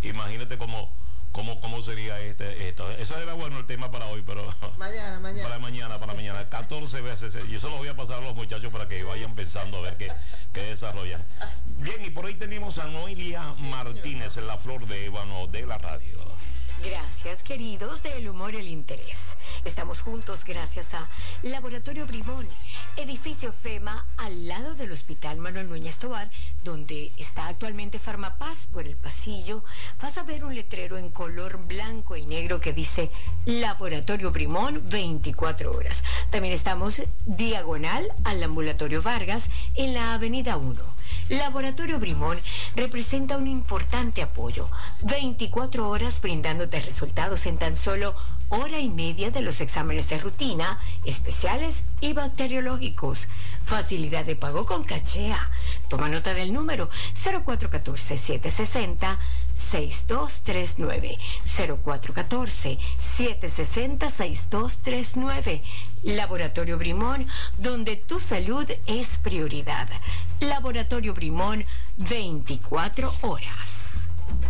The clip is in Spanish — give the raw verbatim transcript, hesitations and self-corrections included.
imagínate cómo, cómo, cómo sería este esto. Eso era bueno el tema para hoy, pero mañana, mañana. Para mañana, para mañana. catorce veces. Y eso lo voy a pasar a los muchachos para que vayan pensando a ver qué, qué desarrollan. Bien, y por ahí tenemos a Noelia sí, Martínez señor. En la flor de ébano de la radio. Gracias, queridos del humor y el interés. Estamos juntos gracias a Laboratorio Brimón, edificio FEMA al lado del Hospital Manuel Núñez Tovar, donde está actualmente Farmapaz. Por el pasillo vas a ver un letrero en color blanco y negro que dice Laboratorio Brimón veinticuatro horas. También estamos diagonal al Ambulatorio Vargas en la Avenida uno. Laboratorio Brimón representa un importante apoyo, veinticuatro horas brindándote resultados en tan solo hora y media de los exámenes de rutina, especiales y bacteriológicos. Facilidad de pago con cachea. Toma nota del número cero cuatro uno cuatro, siete seis cero, seis dos tres nueve, cero cuatro uno cuatro, siete seis cero, seis dos tres nueve. Laboratorio Brimón, donde tu salud es prioridad. Laboratorio Brimón, veinticuatro horas.